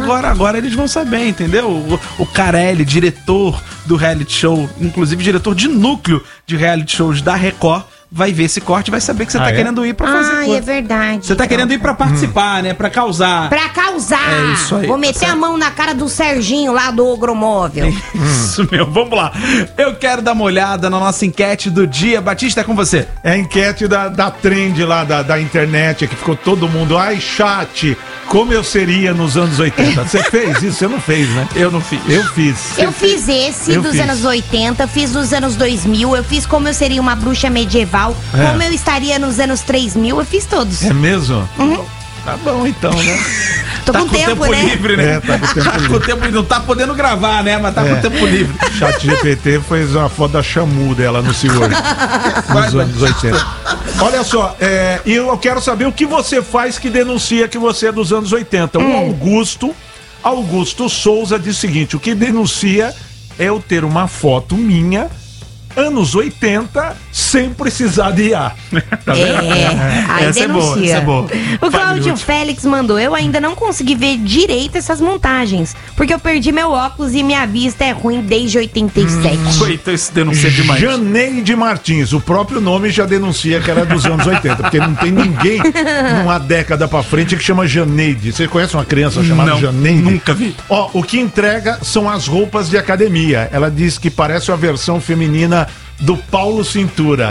Agora eles vão saber, entendeu? O Carelli, diretor do reality show, inclusive diretor de núcleo de reality shows da Record, vai ver esse corte e vai saber que você tá querendo ir pra fazer coisa. É verdade. Você tá querendo ir pra participar, né? Pra causar. Pra causar! É isso aí. Vou meter a mão na cara do Serginho lá do Ogromóvel. Isso, meu. Vamos lá. Eu quero dar uma olhada na nossa enquete do dia. Batista, é com você. É a enquete da trend lá da internet, que ficou todo mundo, ai, chat, como eu seria nos anos 80. Você fez isso? Você não fez, né? Eu não fiz. Eu fiz. Eu fiz esse dos anos 80, fiz dos anos 2000, eu fiz como eu seria uma bruxa medieval, como eu estaria nos anos 3000, eu fiz todos. É mesmo? Tá bom, então, né? Tô Tá com tempo, né? livre, né? Tá com tempo Tá com livre. tempo, não tá podendo gravar, né? Mas tá com tempo livre. Chat GPT fez uma foto da Xamu dela no Senhor nos anos 80. Olha só, e eu quero saber o que você faz que denuncia que você é dos anos 80. O Augusto Souza diz o seguinte: o que denuncia é eu ter uma foto minha anos 80 sem precisar de IA. Tá vendo? Aí Essa é boa, denuncia. essa é boa. O Cláudio Félix mandou: eu ainda não consegui ver direito essas montagens, porque eu perdi meu óculos e minha vista é ruim desde 87. Então isso denuncia demais. Janeide Martins, o próprio nome já denuncia que era dos anos 80, porque não tem ninguém numa década pra frente que chama Janeide. Você conhece uma criança chamada Não, Janeide? nunca vi. Ó, o que entrega são as roupas de academia. Ela diz que parece a versão feminina do Paulo Cintura.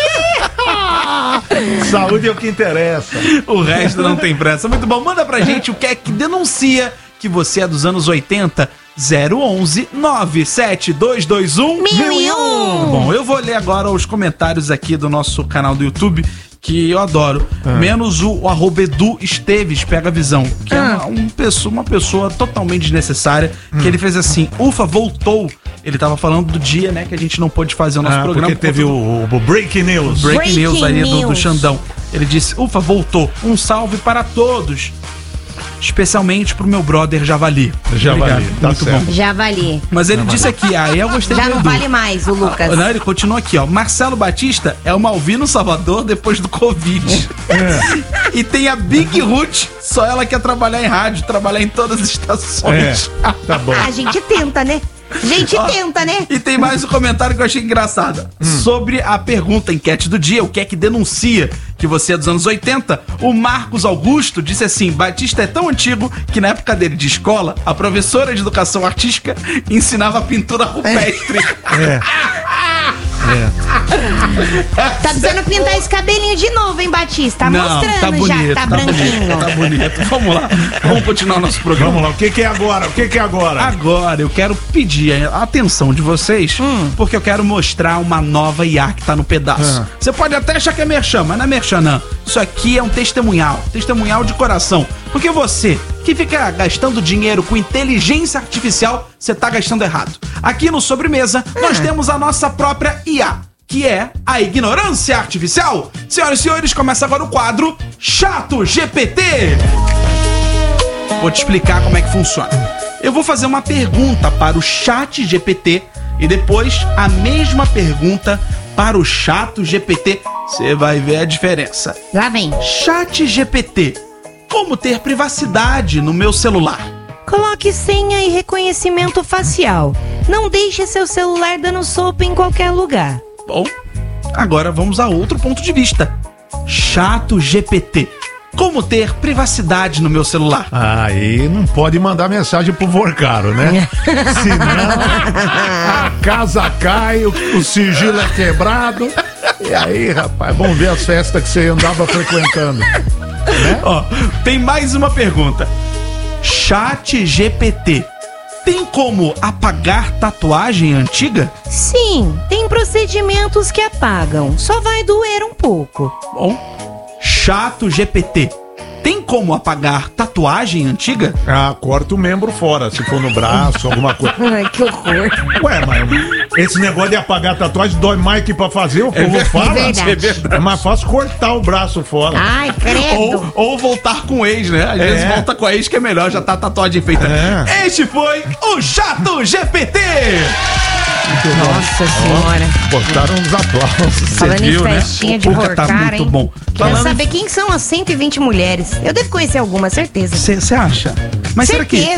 Saúde é o que interessa. O resto não tem pressa. Muito bom. Manda pra gente o que é que denuncia que você é dos anos 80. 011 97221 1001. Bom, eu vou ler agora os comentários aqui do nosso canal do YouTube, que eu adoro. Menos o @Edu Esteves pega a visão, que é uma pessoa totalmente desnecessária, que ele fez assim: ufa, voltou. Ele tava falando do dia, né, que a gente não pôde fazer o nosso programa. Porque teve o Breaking News. Breaking News aí do News. Xandão. Ele disse: ufa, voltou. Um salve para todos. Especialmente pro meu brother Javali. Javali, Obrigado. tá Muito certo. bom. Já vali. Mas ele disse aqui, eu gostei Já do não Edu. vale mais o Lucas. Não, ele continua aqui, ó. Marcelo Batista é o Malvino Salvador depois do Covid. E tem a Big Ruth, só ela quer trabalhar em rádio, trabalhar em todas as estações. Tá bom. A gente tenta, né? A gente tenta, né? E tem mais um comentário que eu achei engraçado. Sobre a pergunta, enquete do dia, o que é que denuncia que você é dos anos 80? O Marcos Augusto disse assim: Batista é tão antigo que na época dele de escola, a professora de educação artística ensinava pintura rupestre. Tá precisando pintar esse cabelinho de novo, hein, Batista? Tá Não, mostrando tá bonito, já, tá branquinho. Tá bonito. Vamos lá, vamos continuar nosso programa. Vamos lá, o que é agora? O que é agora? Agora eu quero pedir a atenção de vocês, porque eu quero mostrar uma nova IA que tá no pedaço. Você pode até achar que é merchan, mas não é merchan não. Isso aqui é um testemunhal de coração. Porque você que fica gastando dinheiro com inteligência artificial, você tá gastando errado. Aqui no Sobremesa, nós temos a nossa própria IA, que é a ignorância artificial. Senhoras e senhores, começa agora o quadro Chato GPT. Vou te explicar como é que funciona. Eu vou fazer uma pergunta para o Chat GPT e depois a mesma pergunta para o Chato GPT. Você vai ver a diferença. Lá vem. Chat GPT. Como ter privacidade no meu celular? Coloque senha e reconhecimento facial. Não deixe seu celular dando sopa em qualquer lugar. Bom, agora vamos a outro ponto de vista. Chato GPT. Como ter privacidade no meu celular? Aí não pode mandar mensagem pro Vorcaro, né? Senão a casa cai, o sigilo é quebrado. E aí, rapaz, vamos ver as festas que você andava frequentando. Né? Ó, tem mais uma pergunta. Chat GPT. Tem como apagar tatuagem antiga? Sim, tem procedimentos que apagam. Só vai doer um pouco. Bom, Chato GPT. Tem como apagar tatuagem antiga? Ah, corta o membro fora, se for no braço, alguma coisa. Ai, que horror. Ué, mas esse negócio de apagar tatuagem dói mais que pra fazer, o povo fala. verdade. É mais fácil cortar o braço fora. Ai, credo. Ou voltar com o ex, né? Às vezes volta com a ex que é melhor, já tá a tatuagem feita. Este foi o Chato GPT! Nossa senhora. Botaram uns aplausos. Falando viu, em né? festinha de O Puca tá Vorcar, muito hein? bom. Quero Falando saber quem são as 120 mulheres. Eu devo conhecer alguma, certeza. Você acha? Mas será que